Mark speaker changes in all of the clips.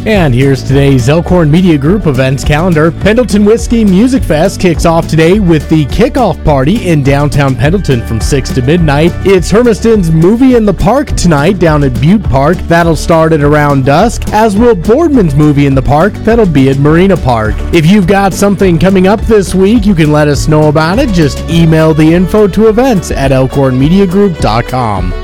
Speaker 1: And here's today's Elkhorn Media Group events calendar. Pendleton Whiskey Music Fest kicks off today with the kickoff party in downtown Pendleton from 6 to midnight. It's Hermiston's Movie in the Park tonight down at Butte Park. That'll start at around dusk, as will Boardman's Movie in the Park. That'll be at Marina Park. If you've got something coming up this week, you can let us know about it. Just email the info to events at elkhornmediagroup.com.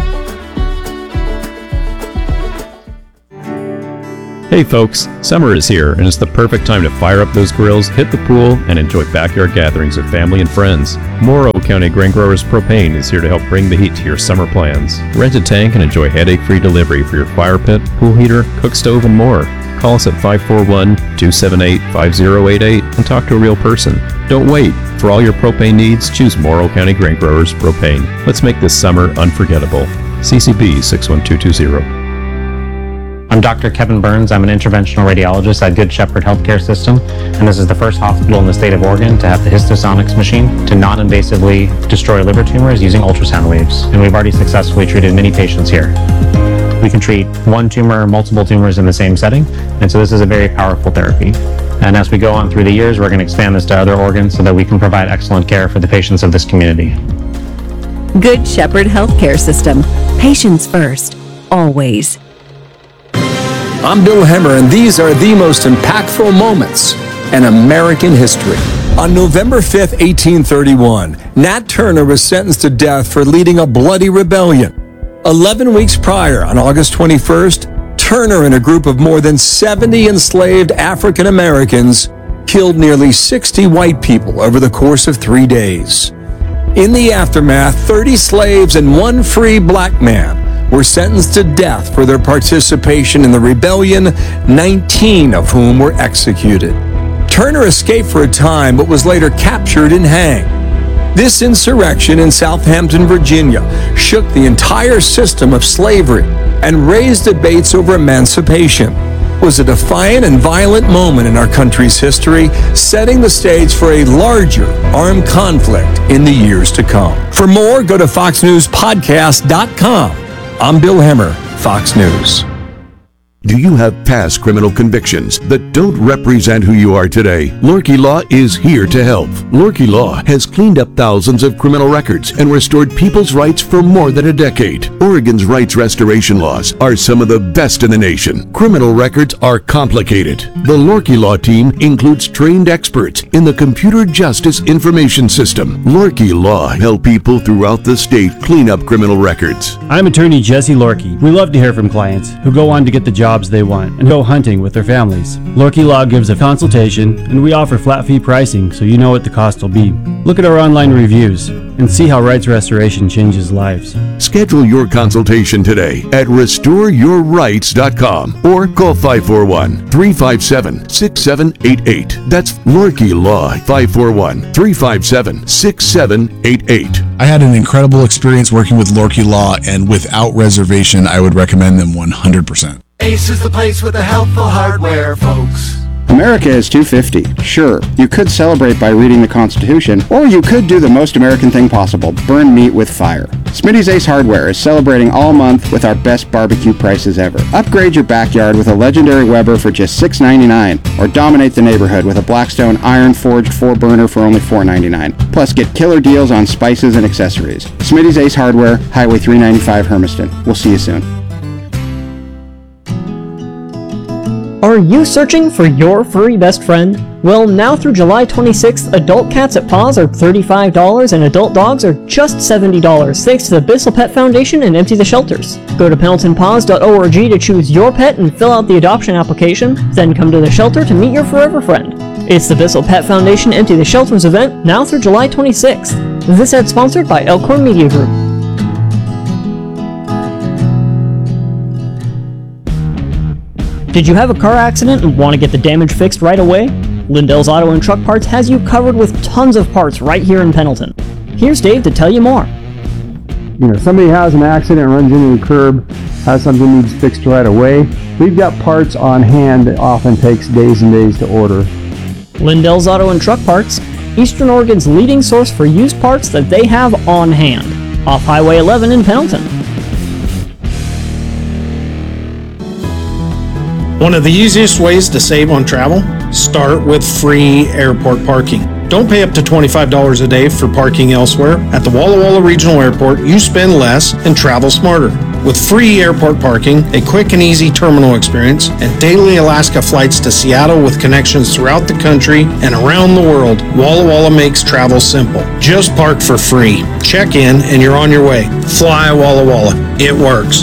Speaker 2: Hey folks, summer is here and it's the perfect time to fire up those grills, hit the pool, and enjoy backyard gatherings with family and friends. Morrow County Grain Growers Propane is here to help bring the heat to your summer plans. Rent a tank and enjoy headache-free delivery for your fire pit, pool heater, cook stove, and more. Call us at 541-278-5088 and talk to a real person. Don't wait. For all your propane needs, choose Morrow County Grain Growers Propane. Let's make this summer unforgettable. CCB 61220.
Speaker 3: I'm Dr. Kevin Burns. I'm an interventional radiologist at Good Shepherd Healthcare System, and this is the first hospital in the state of Oregon to have the Histosonics machine to non-invasively destroy liver tumors using ultrasound waves, and we've already successfully treated many patients here. We can treat one tumor, multiple tumors in the same setting, and so this is a very powerful therapy. And as we go on through the years, we're going to expand this to other organs so that we can provide excellent care for the patients of this community.
Speaker 4: Good Shepherd Healthcare System. Patients first, always.
Speaker 5: I'm Bill Hemmer, and these are the most impactful moments in American history. On November 5th, 1831, Nat Turner was sentenced to death for leading a bloody rebellion. 11 weeks prior, on August 21st, Turner and a group of more than 70 enslaved African Americans killed nearly 60 white people over the course of 3 days. In the aftermath, 30 slaves and one free black man were sentenced to death for their participation in the rebellion, 19 of whom were executed. Turner escaped for a time but was later captured and hanged. This insurrection in Southampton, Virginia, shook the entire system of slavery and raised debates over emancipation. It was a defiant and violent moment in our country's history, setting the stage for a larger armed conflict in the years to come. For more, go to foxnewspodcast.com. I'm Bill Hemmer, Fox News.
Speaker 6: Do you have past criminal convictions that don't represent who you are today? Lorky Law is here to help. Lorky Law has cleaned up thousands of criminal records and restored people's rights for more than a decade. Oregon's rights restoration laws are some of the best in the nation. Criminal records are complicated. The Lorky Law team includes trained experts in the Computer Justice Information System. Lorky Law help people throughout the state clean up criminal records.
Speaker 7: I'm attorney Jesse Lorky. We love to hear from clients who go on to get the jobs they want and go hunting with their families. Lorky Law gives a consultation, and we offer flat fee pricing so you know what the cost will be. Look at our online reviews and see how rights restoration changes lives.
Speaker 6: Schedule your consultation today at restoreyourrights.com or call 541-357-6788. That's Lorky Law, 541-357-6788.
Speaker 8: I had an incredible experience working with Lorky Law, and without reservation, I would recommend them 100%.
Speaker 9: Ace is the place with the helpful hardware, folks.
Speaker 10: America is 250. Sure, you could celebrate by reading the Constitution, or you could do the most American thing possible, burn meat with fire. Smitty's Ace Hardware is celebrating all month with our best barbecue prices ever. Upgrade your backyard with a legendary Weber for just $6.99, or dominate the neighborhood with a Blackstone Iron Forged 4-burner for only $4.99. Plus, get killer deals on spices and accessories. Smitty's Ace Hardware, Highway 395, Hermiston. We'll see you soon.
Speaker 11: Are you searching for your furry best friend? Well, now through July 26th, adult cats at Paws are $35 and adult dogs are just $70, thanks to the Bissell Pet Foundation and Empty the Shelters. Go to pendletonpaws.org to choose your pet and fill out the adoption application, then come to the shelter to meet your forever friend. It's the Bissell Pet Foundation Empty the Shelters event, now through July 26th. This ad sponsored by Elkhorn Media Group. Did you have a car accident and want to get the damage fixed right away? Lindell's Auto and Truck Parts has you covered with tons of parts right here in Pendleton. Here's Dave to tell you more.
Speaker 12: Somebody has an accident, runs into a curb, has something needs fixed right away. We've got parts on hand that often takes days and days to order.
Speaker 11: Lindell's Auto and Truck Parts, Eastern Oregon's leading source for used parts that they have on hand. Off Highway 11 in Pendleton.
Speaker 13: One of the easiest ways to save on travel? Start with free airport parking. Don't pay up to $25 a day for parking elsewhere. At the Walla Walla Regional Airport, you spend less and travel smarter. With free airport parking, a quick and easy terminal experience, and daily Alaska flights to Seattle with connections throughout the country and around the world, Walla Walla makes travel simple. Just park for free. Check in and you're on your way. Fly Walla Walla. It works.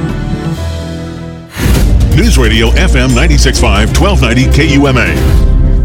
Speaker 14: News Radio FM 96.5, 1290 KUMA.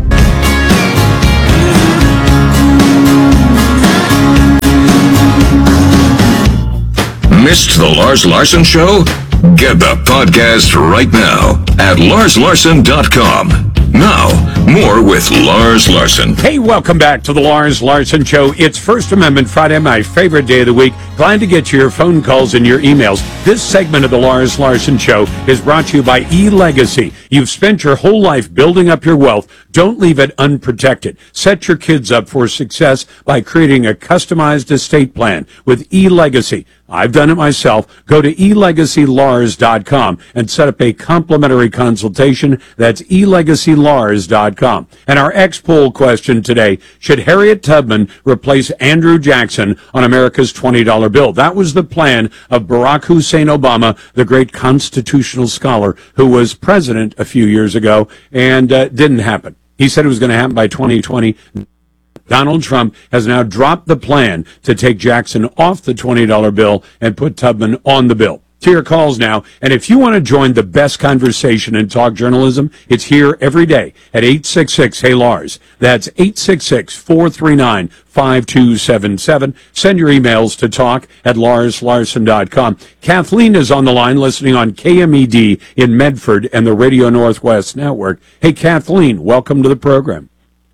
Speaker 15: Missed the Lars Larson Show? Get the podcast right now at larslarson.com. Now, more with Lars Larson.
Speaker 16: Hey, welcome back to the Lars Larson Show. It's First Amendment Friday, my favorite day of the week. Glad to get your phone calls and your emails. This segment of the Lars Larson Show is brought to you by eLegacy. You've spent your whole life building up your wealth. Don't leave it unprotected. Set your kids up for success by creating a customized estate plan with eLegacy. I've done it myself. Go to elegacylars.com and set up a complimentary consultation. That's elegacylars.com. And our X-Poll question today, should Harriet Tubman replace Andrew Jackson on America's $20 bill? That was the plan of Barack Hussein Obama, the great constitutional scholar who was president a few years ago, and didn't happen. He said it was going to happen by 2020. Donald Trump has now dropped the plan to take Jackson off the $20 bill and put Tubman on the bill. To your calls now, and if you want to join the best conversation in talk journalism, it's here every day at 866-HEY-LARS. That's 866-439-5277. Send your emails to talk@larslarson.com. Kathleen is on the line listening on KMED in Medford and the Radio Northwest Network. Hey, Kathleen, welcome to the program.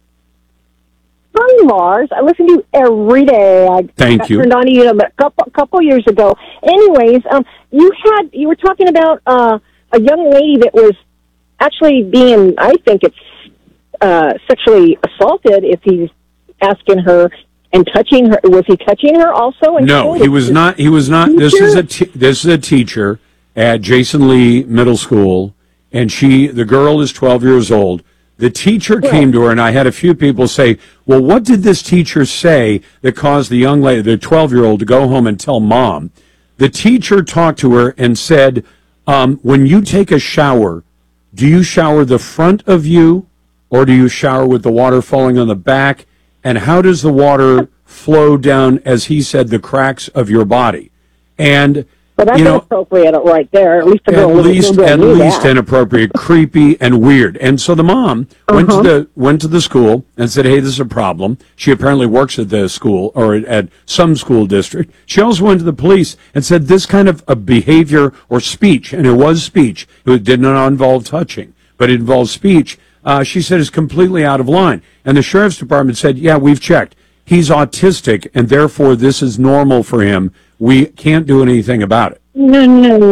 Speaker 17: Hi, Lars. I listen to you every day.
Speaker 16: Thank you.
Speaker 17: Turned on to you a couple years ago. Anyways, you were talking about a young lady that was actually being, I think it's sexually assaulted. If he's asking her and touching her, was he touching her also?
Speaker 16: No, he was not. He was not. This is a teacher at Jason Lee Middle School, and the girl is 12 years old. The teacher came to her, and I had a few people say, well, what did this teacher say that caused the young lady, the 12-year-old, to go home and tell mom? The teacher talked to her and said, when you take a shower, do you shower the front of you, or do you shower with the water falling on the back? And how does the water flow down, as he said, the cracks of your body? And
Speaker 17: well, that's inappropriate right there. At least
Speaker 16: inappropriate, creepy, and weird. And so the mom went to the school and said, "Hey, this is a problem." She apparently works at the school or at some school district. She also went to the police and said this kind of a behavior or speech, and it was speech. It did not involve touching, but it involved speech. She said is completely out of line. And the sheriff's department said, "Yeah, we've checked. He's autistic, and therefore this is normal for him. We can't do anything about it."
Speaker 17: No.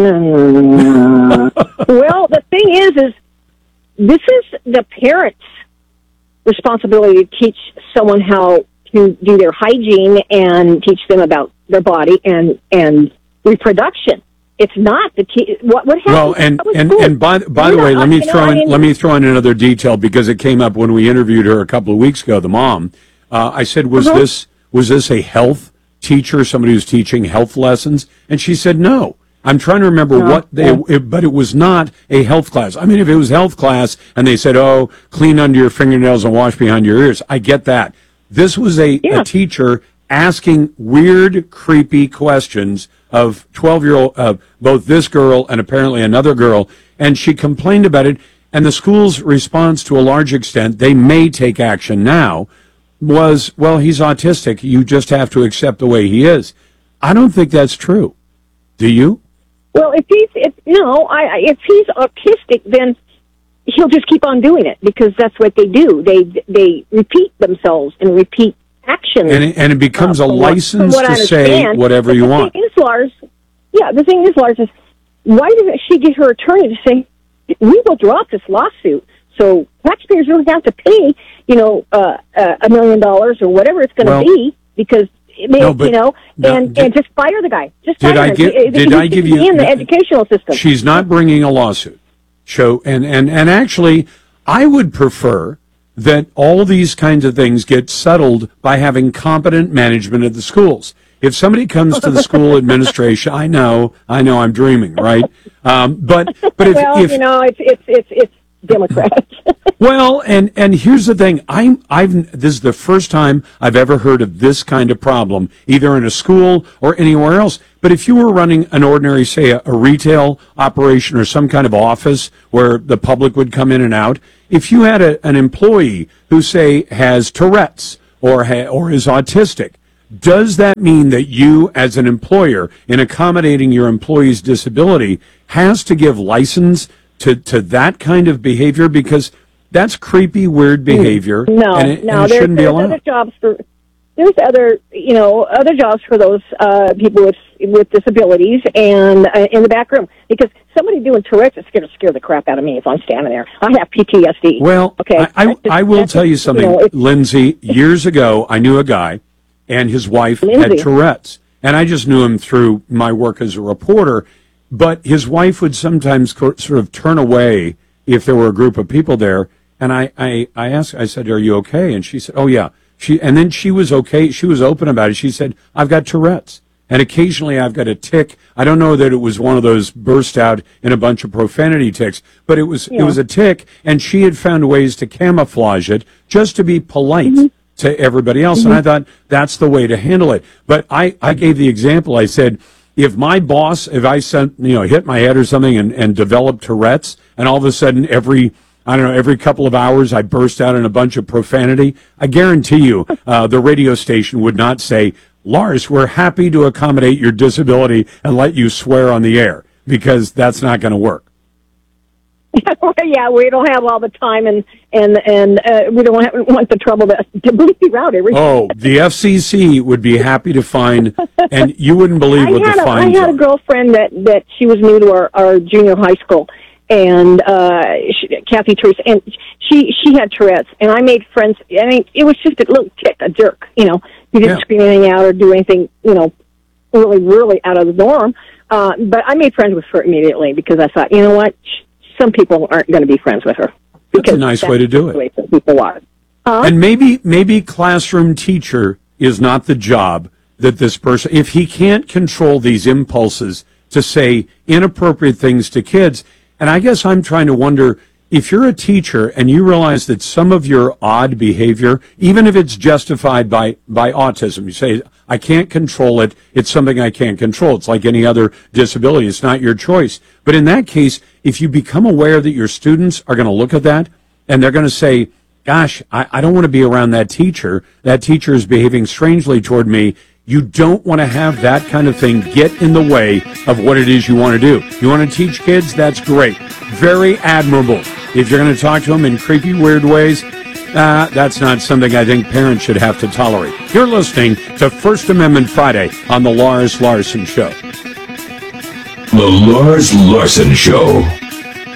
Speaker 17: Well, the thing is this is the parents' responsibility to teach someone how to do their hygiene and teach them about their body and reproduction. It's not what happens.
Speaker 16: Well, and by the way, let me throw in another detail because it came up when we interviewed her a couple of weeks ago. The mom, I said, was this a health teacher, somebody who's teaching health lessons? And she said, no. I'm trying to remember but it was not a health class. I mean, if it was health class and they said, oh, clean under your fingernails and wash behind your ears, I get that. This was a teacher asking weird, creepy questions of 12-year-old, both this girl and apparently another girl, and she complained about it. And the school's response, to a large extent, they may take action now, was, well, he's autistic. You just have to accept the way he is. I don't think that's true. Do you?
Speaker 17: Well, if he's autistic, then he'll just keep on doing it because that's what they do. They repeat themselves and repeat actions.
Speaker 16: And it becomes a license to say whatever you want.
Speaker 17: The thing is, Lars, is why doesn't she get her attorney to say, we will drop this lawsuit, so taxpayers don't have to pay, $1 million or whatever it's going to be, because and just fire the guy. Just fire him.
Speaker 16: Did I give you
Speaker 17: in the educational system?
Speaker 16: She's not bringing a lawsuit. show. And actually, I would prefer that all these kinds of things get settled by having competent management of the schools. If somebody comes to the school administration, I know I'm dreaming, right? But if,
Speaker 17: well,
Speaker 16: if
Speaker 17: you know, it's Democrats.
Speaker 16: well, and here's the thing. This is the first time I've ever heard of this kind of problem, either in a school or anywhere else. But if you were running an ordinary, say, a retail operation or some kind of office where the public would come in and out, if you had an employee who, say, has Tourette's or is autistic, does that mean that you, as an employer, in accommodating your employee's disability, has to give license to that kind of behavior? Because that's creepy, weird behavior.
Speaker 17: No,
Speaker 16: and it shouldn't be allowed.
Speaker 17: There's other jobs for those people with disabilities and in the back room, because somebody doing Tourette's is going to scare the crap out of me if I'm standing there. I have PTSD.
Speaker 16: Well,
Speaker 17: okay,
Speaker 16: I will tell you something, Lindsay. Years ago, I knew a guy, and his wife had Tourette's, and I just knew him through my work as a reporter. But his wife would sometimes sort of turn away if there were a group of people there, and I asked, I said, "Are you okay?" And she said, "Oh yeah." And then she was okay. She was open about it. She said, "I've got Tourette's, and occasionally I've got a tic." I don't know that it was one of those burst out in a bunch of profanity tics, but it was a tic, and she had found ways to camouflage it just to be polite to everybody else. And I thought that's the way to handle it. But I gave the example. I said, if my boss, if I hit my head or something and developed Tourette's, and all of a sudden every couple of hours I burst out in a bunch of profanity, I guarantee you the radio station would not say, "Lars, we're happy to accommodate your disability and let you swear on the air," because that's not going to work.
Speaker 17: Yeah, we don't have all the time, and we don't want the trouble to bleep you out every time.
Speaker 16: Oh, the FCC would be happy to find, and you wouldn't believe what the fines are.
Speaker 17: I had a girlfriend that she was new to our junior high school, and Kathy Teresa, and she had Tourette's, and I made friends. I mean, it was just a little tick, a jerk, you know. You didn't scream anything out or do anything, really, really out of the norm. But I made friends with her immediately because I thought, you know what, some people aren't going to be friends with her.
Speaker 16: That's a nice way to do it.
Speaker 17: People are.
Speaker 16: And maybe classroom teacher is not the job that this person, if he can't control these impulses to say inappropriate things to kids. And I guess I'm trying to wonder, if you're a teacher and you realize that some of your odd behavior, even if it's justified by autism, you say, I can't control it, it's something I can't control. It's like any other disability, it's not your choice. But in that case, if you become aware that your students are going to look at that and they're going to say, gosh, I don't want to be around that teacher is behaving strangely toward me, you don't want to have that kind of thing get in the way of what it is you want to do. You want to teach kids? That's great. Very admirable. If you're going to talk to them in creepy, weird ways, that's not something I think parents should have to tolerate. You're listening to First Amendment Friday on The Lars Larson Show.
Speaker 15: The Lars Larson Show.